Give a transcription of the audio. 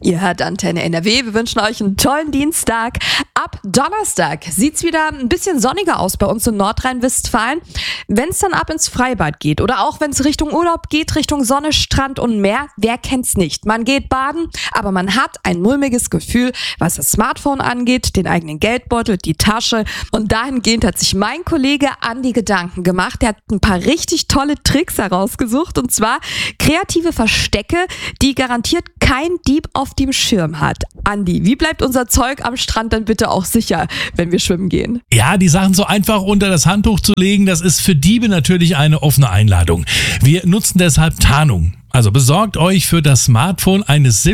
Ihr hört Antenne NRW. Wir wünschen euch einen tollen Dienstag. Ab Donnerstag sieht's wieder ein bisschen sonniger aus bei uns in Nordrhein-Westfalen. Wenn es dann ab ins Freibad geht oder auch wenn es Richtung Urlaub geht, Richtung Sonne, Strand und Meer, wer kennt's nicht? Man geht baden, aber man hat ein mulmiges Gefühl, was das Smartphone angeht, den eigenen Geldbeutel, die Tasche. Und dahingehend hat sich mein Kollege Andi Gedanken gemacht. Der hat ein paar richtig tolle Tricks herausgesucht, und zwar kreative Verstecke, die garantiert kein Dieb auf dem Schirm hat. Andi, wie bleibt unser Zeug am Strand dann bitte auch sicher, wenn wir schwimmen gehen? Ja, die Sachen so einfach unter das Handtuch zu legen, das ist für Diebe natürlich eine offene Einladung. Wir nutzen deshalb Tarnung. Also besorgt euch für das Smartphone eine